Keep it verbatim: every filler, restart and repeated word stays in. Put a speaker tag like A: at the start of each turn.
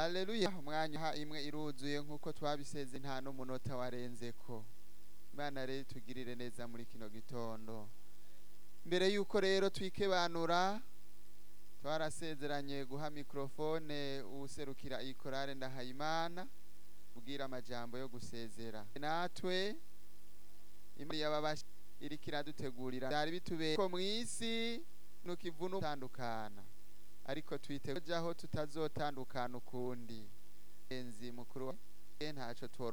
A: Haleluya. Umwanya ha imwe iruzuye nkuko twabiseze nta n'umunota warenzeko. Imana rero tugirire neza muri kino gitondo. Mbere yuko rero twikebanura twarasezeranye guha mikrofone userukira ikorale Ndahayimana kugira amajambo yo gusezera. Natwe imuri yababashi iri kiradutegurira byari bitubeye ko mwisi nukivunu tandukana ariko twitejaho tutazotandukana ukundi enzi mukuru ntaco tworo